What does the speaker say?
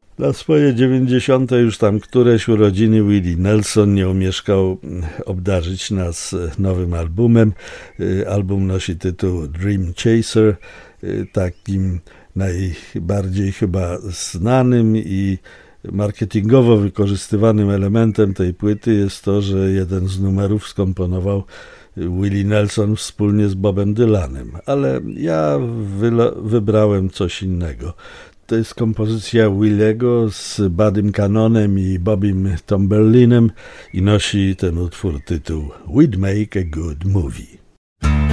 Na swoje 90. już tam któreś urodziny Willie Nelson nie omieszkał obdarzyć nas nowym albumem. Album nosi tytuł Dream Chaser. Takim najbardziej chyba znanym i marketingowo wykorzystywanym elementem tej płyty jest to, że jeden z numerów skomponował Willie Nelson wspólnie z Bobem Dylanem, ale ja wybrałem coś innego. To jest kompozycja Williego z Buddym Cannonem i Bobim Tomberlinem i nosi ten utwór tytuł We'd Make a Good Movie.